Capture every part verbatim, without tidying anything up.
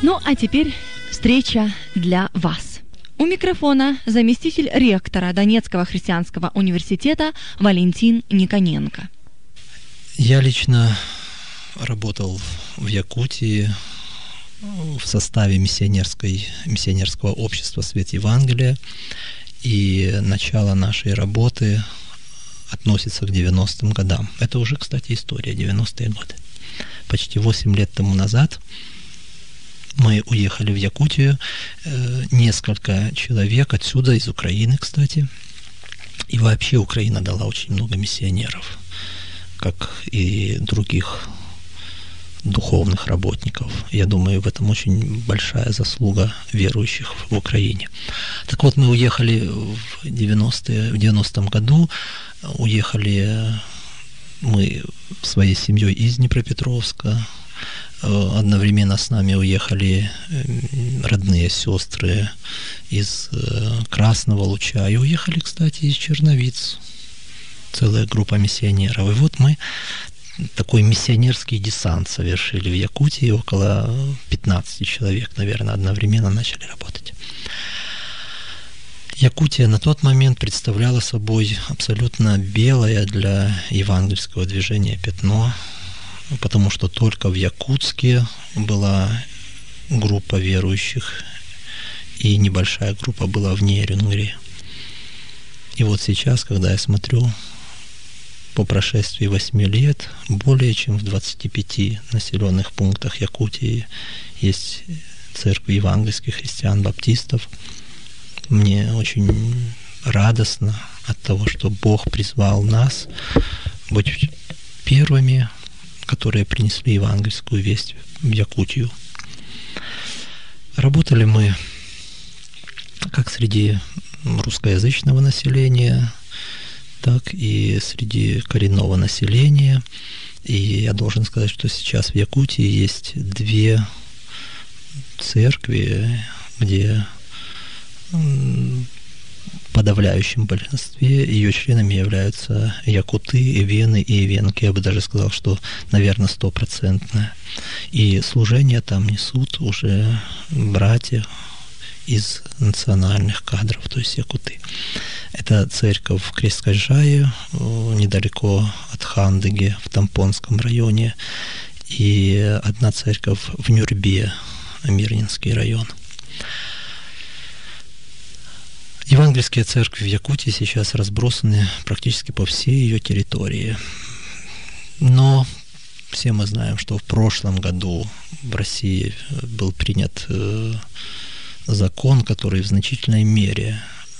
Ну, а теперь встреча для вас. У микрофона заместитель ректора Донецкого христианского университета Валентин Никоненко. Я лично работал в Якутии в составе миссионерской, миссионерского общества «Свет Евангелия», и начало нашей работы относится к девяностым годам. Это уже, кстати, история, девяностые годы. Почти восемь лет тому назад мы уехали в Якутию, несколько человек отсюда, из Украины, кстати, и вообще Украина дала очень много миссионеров, как и других духовных работников. Я думаю, в этом очень большая заслуга верующих в Украине. Так вот, мы уехали в девяностые, в девяностом году, уехали мы своей семьей из Днепропетровска, одновременно с нами уехали родные сестры из Красного Луча, и уехали, кстати, из Черновиц, целая группа миссионеров. И вот мы такой миссионерский десант совершили в Якутии, около пятнадцати человек, наверное, одновременно начали работать. Якутия на тот момент представляла собой абсолютно белое для евангельского движения пятно, потому что только в Якутске была группа верующих, и небольшая группа была в Нерюнгри. И вот сейчас, когда я смотрю, по прошествии восьми лет, более чем в двадцати пяти населенных пунктах Якутии есть церкви евангельских христиан-баптистов. Мне очень радостно от того, что Бог призвал нас быть первыми, которые принесли евангельскую весть в Якутию. Работали мы как среди русскоязычного населения, так и среди коренного населения. И я должен сказать, что сейчас в Якутии есть две церкви, где в подавляющем большинстве ее членами являются якуты, эвены и эвенки. Я бы даже сказал, что, наверное, стопроцентное. И служение там несут уже братья из национальных кадров, то есть якуты. Это церковь в Кресткальжае, недалеко от Хандыги, в Тампонском районе, и одна церковь в Нюрбе, Мирнинский район. Евангельские церкви в Якутии сейчас разбросаны практически по всей ее территории. Но все мы знаем, что в прошлом году в России был принят закон, который в значительной мере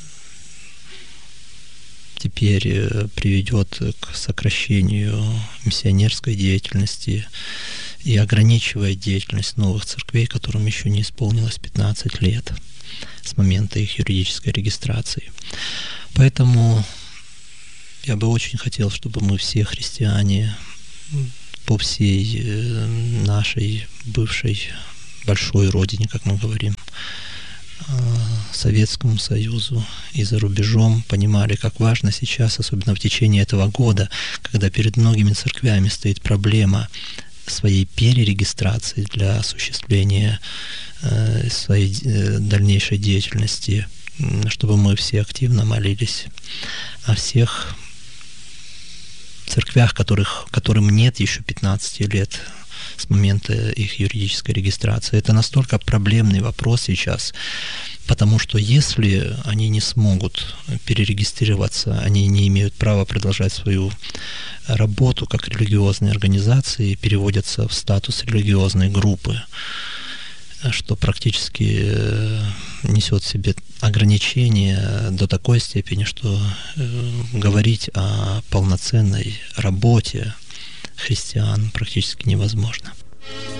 теперь приведет к сокращению миссионерской деятельности и ограничивает деятельность новых церквей, которым еще не исполнилось пятнадцать лет с момента их юридической регистрации. Поэтому я бы очень хотел, чтобы мы все христиане по всей нашей бывшей большой родине, как мы говорим, Советскому Союзу и за рубежом, понимали, как важно сейчас, особенно в течение этого года, когда перед многими церквями стоит проблема своей перерегистрации для осуществления э, своей э, дальнейшей деятельности, чтобы мы все активно молились о всех церквях, которых, которым нет еще пятнадцати лет с момента их юридической регистрации. Это настолько проблемный вопрос сейчас, потому что если они не смогут перерегистрироваться, они не имеют права продолжать свою работу как религиозные организации и переводятся в статус религиозной группы, что практически несет в себе ограничения до такой степени, что говорить о полноценной работе христиан практически невозможно.